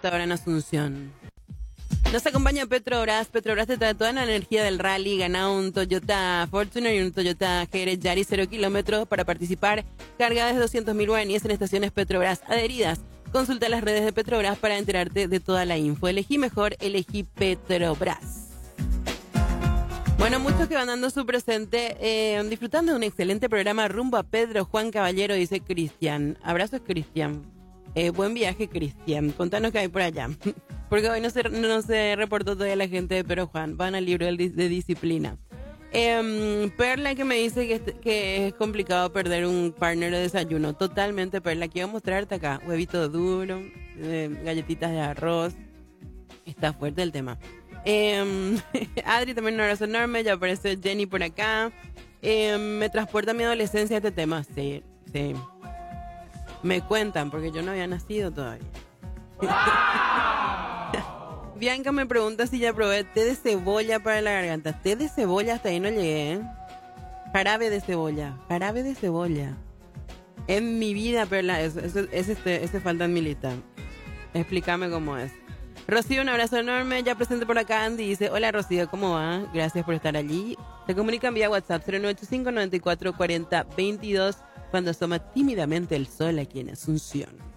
esta hora en Asunción. Nos acompaña Petrobras. Petrobras te trae toda la energía del rally. Gana un Toyota Fortuner y un Toyota Yaris 0 kilómetros para participar. Carga desde 200.000 guaraníes en estaciones Petrobras adheridas. Consulta las redes de Petrobras para enterarte de toda la info. Elegí mejor, elegí Petrobras. Bueno, muchos que van dando su presente, disfrutando de un excelente programa rumbo a Pedro Juan Caballero, dice Cristian. Abrazos, Cristian. Buen viaje, Cristian. Contanos qué hay por allá. Porque hoy no se reportó todavía la gente de Pedro Juan. Van al libro de disciplina. Perla que me dice que es complicado perder un partner de desayuno. Totalmente, Perla. Quiero mostrarte acá. Huevito duro, galletitas de arroz. Está fuerte el tema. Adri, también un abrazo enorme. Ya aparece Jenny por acá. Me transporta a mi adolescencia este tema. Sí, sí. Me cuentan, porque yo no había nacido todavía. Bianca me pregunta si ya probé té de cebolla para la garganta. Té de cebolla, hasta ahí no llegué, ¿eh? Jarabe de cebolla. Jarabe de cebolla. En mi vida, Perla, ese falta en mi lista. Explícame cómo es. Rocío, un abrazo enorme. Ya presente por acá, Andy. Dice, hola, Rocío, ¿cómo va? Gracias por estar allí. Se comunican vía WhatsApp 0985-9440-22 cuando asoma tímidamente el sol aquí en Asunción.